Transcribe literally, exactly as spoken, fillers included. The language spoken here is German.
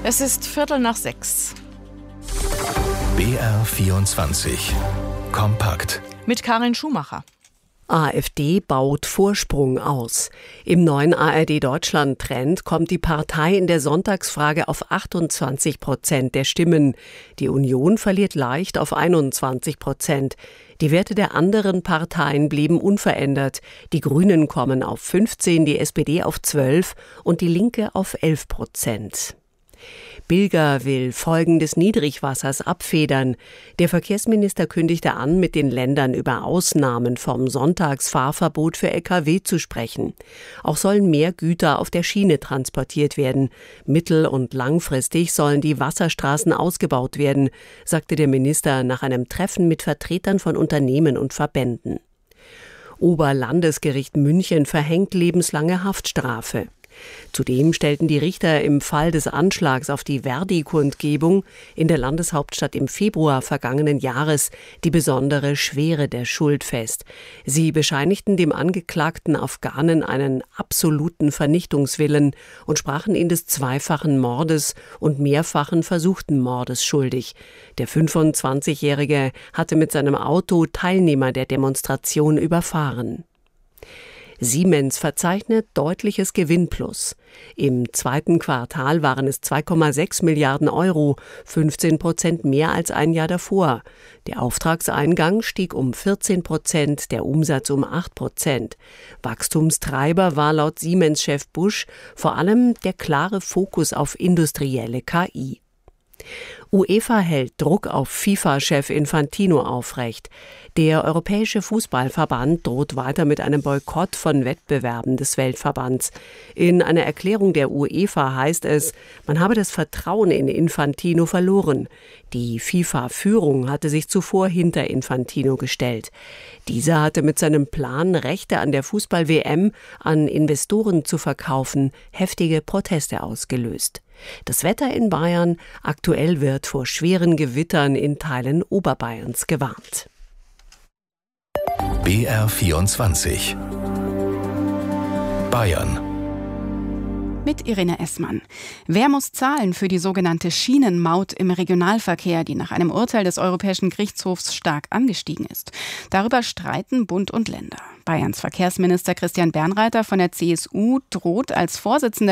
Es ist Viertel nach sechs. B R vierundzwanzig. Kompakt. Mit Karin Schumacher. AfD baut Vorsprung aus. Im neuen A R D-Deutschland-Trend kommt die Partei in der Sonntagsfrage auf achtundzwanzig Prozent der Stimmen. Die Union verliert leicht auf einundzwanzig Prozent. Die Werte der anderen Parteien blieben unverändert. Die Grünen kommen auf fünfzehn, die S P D auf zwölf und die Linke auf elf Prozent. Bilger will Folgen des Niedrigwassers abfedern. Der Verkehrsminister kündigte an, mit den Ländern über Ausnahmen vom Sonntagsfahrverbot für L K W zu sprechen. Auch sollen mehr Güter auf der Schiene transportiert werden. Mittel- und langfristig sollen die Wasserstraßen ausgebaut werden, sagte der Minister nach einem Treffen mit Vertretern von Unternehmen und Verbänden. Oberlandesgericht München verhängt lebenslange Haftstrafe. Zudem stellten die Richter im Fall des Anschlags auf die Verdi-Kundgebung in der Landeshauptstadt im Februar vergangenen Jahres die besondere Schwere der Schuld fest. Sie bescheinigten dem angeklagten Afghanen einen absoluten Vernichtungswillen und sprachen ihn des zweifachen Mordes und mehrfachen versuchten Mordes schuldig. Der fünfundzwanzigjährige hatte mit seinem Auto Teilnehmer der Demonstration überfahren. Siemens verzeichnet deutliches Gewinnplus. Im zweiten Quartal waren es zwei Komma sechs Milliarden Euro, fünfzehn Prozent mehr als ein Jahr davor. Der Auftragseingang stieg um vierzehn Prozent, der Umsatz um acht Prozent. Wachstumstreiber war laut Siemens-Chef Busch vor allem der klare Fokus auf industrielle K I. UEFA hält Druck auf FIFA-Chef Infantino aufrecht. Der Europäische Fußballverband droht weiter mit einem Boykott von Wettbewerben des Weltverbands. In einer Erklärung der UEFA heißt es, man habe das Vertrauen in Infantino verloren. Die FIFA-Führung hatte sich zuvor hinter Infantino gestellt. Dieser hatte mit seinem Plan, Rechte an der Fußball-W M an Investoren zu verkaufen, heftige Proteste ausgelöst. Das Wetter in Bayern: aktuell wird vor schweren Gewittern in Teilen Oberbayerns gewarnt. B R vierundzwanzig. Bayern. Mit Irene Essmann. Wer muss zahlen für die sogenannte Schienenmaut im Regionalverkehr, die nach einem Urteil des Europäischen Gerichtshofs stark angestiegen ist? Darüber streiten Bund und Länder. Bayerns Verkehrsminister Christian Bernreiter von der C S U droht als Vorsitzender